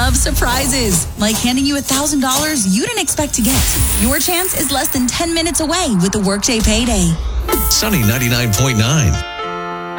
love surprises, like handing you $1,000 you didn't expect to get. Your chance is less than 10 minutes away with the Workday Payday. Sunny 99.9.